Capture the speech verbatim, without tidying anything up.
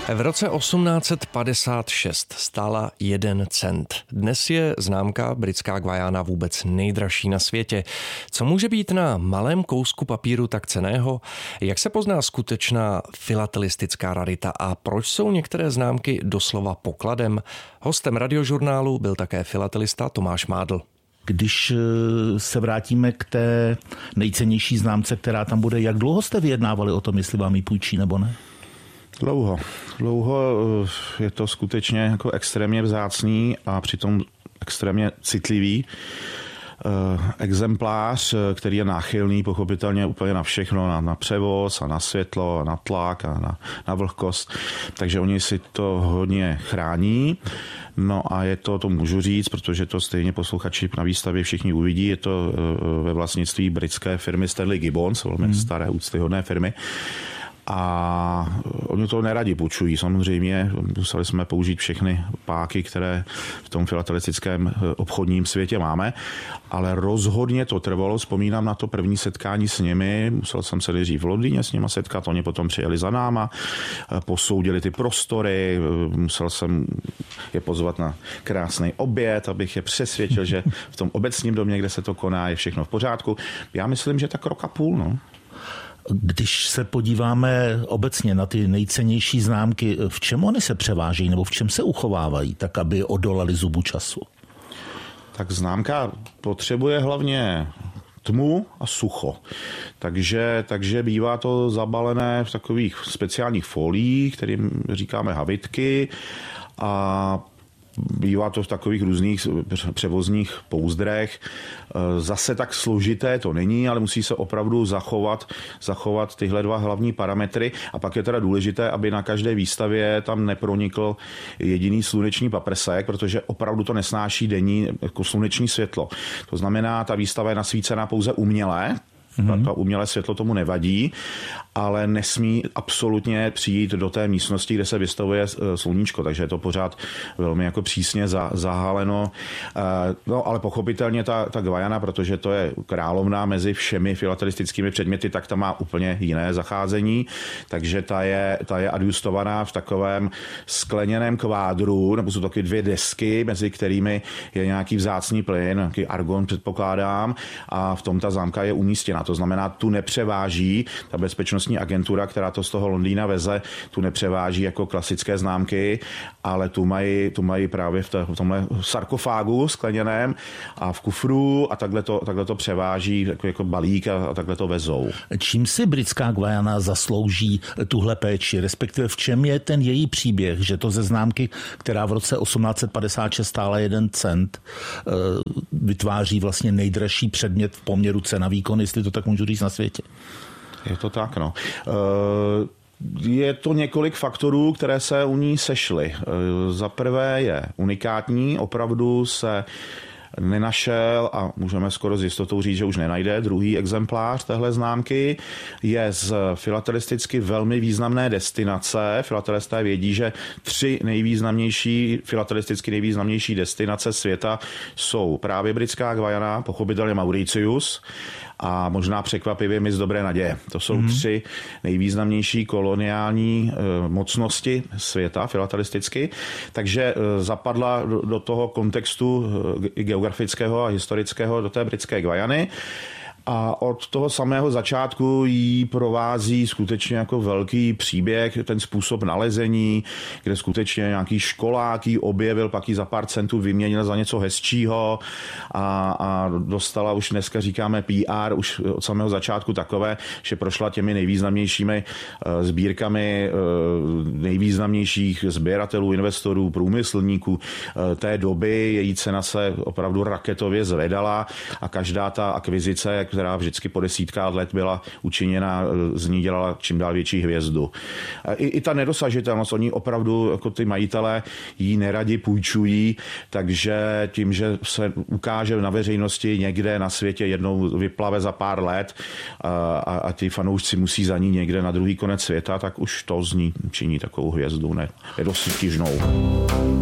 V roce osmnáct padesát šest stála jeden cent. Dnes je známka britská Guyana vůbec nejdražší na světě. Co může být na malém kousku papíru tak cenného? Jak se pozná skutečná filatelistická rarita a proč jsou některé známky doslova pokladem? Hostem Radiožurnálu byl také filatelista Tomáš Mádl. Když se vrátíme k té nejcennější známce, která tam bude, jak dlouho jste vyjednávali o tom, jestli vám ji půjčí nebo ne? Dlouho. Dlouho je to skutečně jako extrémně vzácný a přitom extrémně citlivý exemplář, který je náchylný pochopitelně úplně na všechno, na, na převoz a na světlo, a na tlak a na, na vlhkost. Takže oni si to hodně chrání. No a je to, to můžu říct, protože to stejně posluchači na výstavě všichni uvidí, je to ve vlastnictví britské firmy Stanley Gibbons, velmi hmm. staré úctyhodné firmy. A oni to neradi půjčují. Samozřejmě museli jsme použít všechny páky, které v tom filatelistickém obchodním světě máme, ale rozhodně to trvalo. Vzpomínám na to první setkání s nimi. Musel jsem se nejdřív v Londýně s nimi setkat, oni potom přijeli za náma, posoudili ty prostory, musel jsem je pozvat na krásný oběd, abych je přesvědčil, že v tom obecním domě, kde se to koná, je všechno v pořádku. Já myslím, že tak rok a půl, no. Když se podíváme obecně na ty nejcennější známky, v čem oni se převážejí nebo v čem se uchovávají, tak aby odolali zubu času? Tak známka potřebuje hlavně tmu a sucho. Takže, takže bývá to zabalené v takových speciálních foliích, kterým říkáme havitky, a bývá to v takových různých převozních pouzdrech. Zase tak složité to není, ale musí se opravdu zachovat, zachovat tyhle dva hlavní parametry. A pak je teda důležité, aby na každé výstavě tam nepronikl jediný sluneční paprsek, protože opravdu to nesnáší denní jako sluneční světlo. To znamená, ta výstava je nasvícená pouze uměle. Mm-hmm. To umělé světlo tomu nevadí, ale nesmí absolutně přijít do té místnosti, kde se vystavuje sluníčko, takže je to pořád velmi jako přísně zahaleno. No, ale pochopitelně ta, ta Guyana, protože to je královna mezi všemi filatelistickými předměty, tak ta má úplně jiné zacházení, takže ta je, ta je adjustovaná v takovém skleněném kvádru, nebo jsou taky dvě desky, mezi kterými je nějaký vzácný plyn, nějaký argon předpokládám, a v tom ta zámka je umístěna. To znamená, tu nepřeváží ta bezpečnostní agentura, která to z toho Londýna veze, tu nepřeváží jako klasické známky, ale tu mají, tu mají právě v, te, v tomhle sarkofágu skleněném a v kufru a takhle to, takhle to převáží jako, jako balík a, a takhle to vezou. Čím si britská Guyana zaslouží tuhle péči, respektive v čem je ten její příběh, že to ze známky, která v roce osmnáct padesát šest stála jeden cent, vytváří vlastně nejdražší předmět v poměru cena výkon, jestli to tak můžu říct, na světě? Je to tak, no. Je to několik faktorů, které se u ní sešly. Za prvé je unikátní, opravdu se nenašel a můžeme skoro s jistotou říct, že už nenajde druhý exemplář téhle známky. Je z filatelisticky velmi významné destinace. Filatelisté vědí, že tři nejvýznamnější, filatelisticky nejvýznamnější destinace světa jsou právě britská Guyana, pochopitelně Mauritius a možná překvapivě Mys Dobré naděje. To jsou mm-hmm. tři nejvýznamnější koloniální e, mocnosti světa filatelisticky, takže e, zapadla do, do toho kontextu e, geografického a historického do té britské Guyany. A od toho samého začátku jí provází skutečně jako velký příběh, ten způsob nalezení, kde skutečně nějaký školák jí objevil, pak ji za pár centů vyměnil za něco hezčího a, a dostala už dneska říkáme P R, už od samého začátku takové, že prošla těmi nejvýznamnějšími sbírkami nejvýznamnějších sběratelů, investorů, průmyslníků té doby. Její cena se opravdu raketově zvedala a každá ta akvizice, která vždycky po desítkách let byla učiněna, z ní dělala čím dál větší hvězdu. I, i ta nedosažitelnost, oni opravdu, jako ty majitelé, jí neradi půjčují, takže tím, že se ukáže na veřejnosti někde na světě, jednou vyplave za pár let a, a, a ti fanoušci musí za ní někde na druhý konec světa, tak už to z ní činí takovou hvězdu, ne, nedosytižnou.